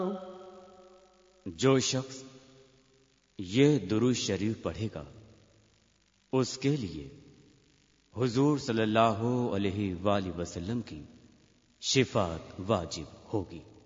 जो शख्स ये दुरूद शरीफ पढ़ेगा उसके लिए हुजूर सल्लल्लाहु अलैहि वसल्लम की शिफात वाजिब होगी।